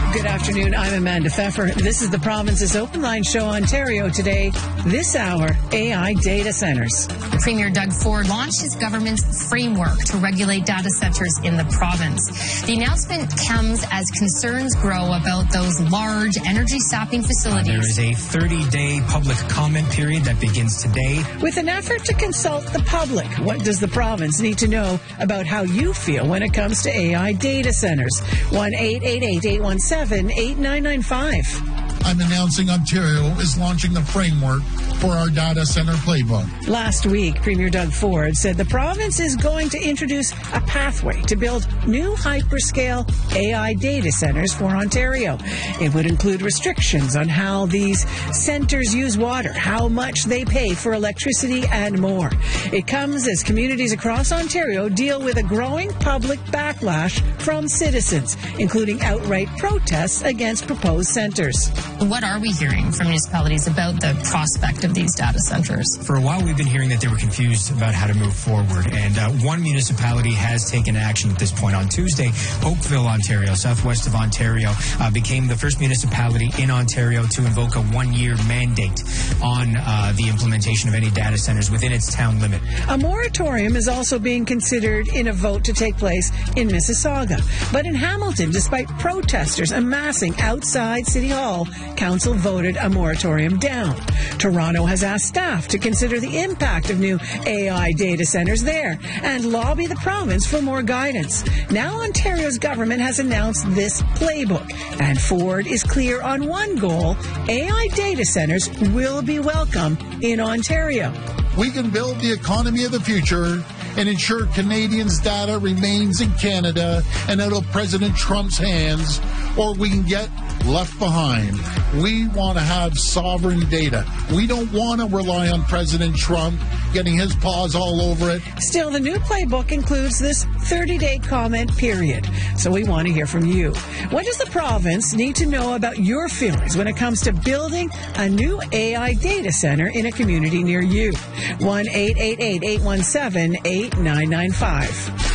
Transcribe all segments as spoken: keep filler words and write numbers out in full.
Good afternoon. I'm Amanda Pfeffer. This is the province's Open Line Show, Ontario Today. This hour, A I data centers. Premier Doug Ford launched his government's framework to regulate data centers in the province. The announcement comes as concerns grow about those large energy-sapping facilities. Uh, there is a thirty-day public comment period that begins today. With an effort to consult the public, what does the province need to know about how you feel when it comes to A I data centers? one eight eight eight, eight one seven, eight nine nine five. I'm announcing Ontario is launching the framework for our data center playbook. Last week, Premier Doug Ford said the province is going to introduce a pathway to build new hyperscale A I data centers for Ontario. It would include restrictions on how these centers use water, how much they pay for electricity, and more. It comes as communities across Ontario deal with a growing public backlash from citizens, including outright protests against proposed centers. What are we hearing from municipalities about the prospect of these data centers? For a while, we've been hearing that they were confused about how to move forward. And uh, one municipality has taken action at this point. On Tuesday, Hopeville, Ontario, southwest of Ontario, uh, became the first municipality in Ontario to invoke a one-year mandate on uh, the implementation of any data centers within its town limit. A moratorium is also being considered in a vote to take place in Mississauga. But in Hamilton, despite protesters amassing outside City Hall, Council voted a moratorium down. Toronto has asked staff to consider the impact of new A I data centers there and lobby the province for more guidance. Now Ontario's government has announced this playbook, and Ford is clear on one goal: A I data centers will be welcome in Ontario. We can build the economy of the future and ensure Canadians' data remains in Canada and out of President Trump's hands, or we can get left behind. We want to have sovereign data. We don't want to rely on President Trump getting his paws all over it. Still, the new playbook includes this thirty-day comment period. So we want to hear from you. What does the province need to know about your feelings when it comes to building a new A I data center in a community near you? one eight eight eight, eight one seven, eight nine nine five.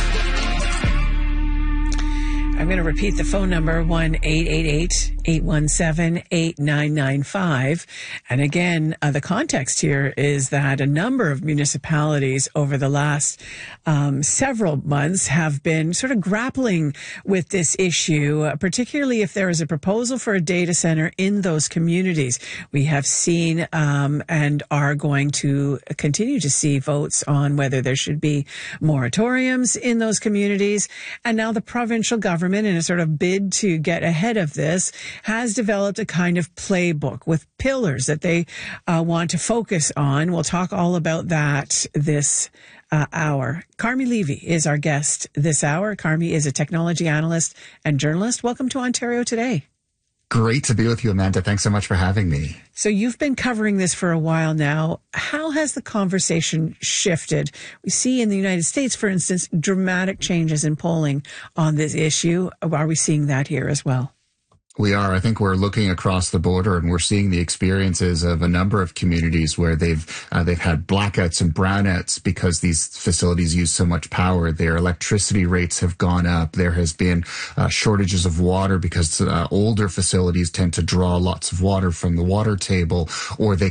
I'm going to repeat the phone number, one eight eight eight, eight one seven, eight nine nine five. And again, uh, the context here is that a number of municipalities over the last um, several months have been sort of grappling with this issue, uh, particularly if there is a proposal for a data center in those communities. We have seen um, and are going to continue to see votes on whether there should be moratoriums in those communities. And now the provincial government, in a sort of bid to get ahead of this, has developed a kind of playbook with pillars that they uh, want to focus on. We'll talk all about that this uh, hour. Carmi Levy is our guest this hour. Carmi is a technology analyst and journalist. Welcome to Ontario Today. Great to be with you, Amanda. Thanks so much for having me. So you've been covering this for a while now. How has the conversation shifted? We see in the United States, for instance, dramatic changes in polling on this issue. Are we seeing that here as well? We are. I think we're looking across the border and we're seeing the experiences of a number of communities where they've uh, they've had blackouts and brownouts because these facilities use so much power. Their electricity rates have gone up. There has been uh, shortages of water because uh, older facilities tend to draw lots of water from the water table, or they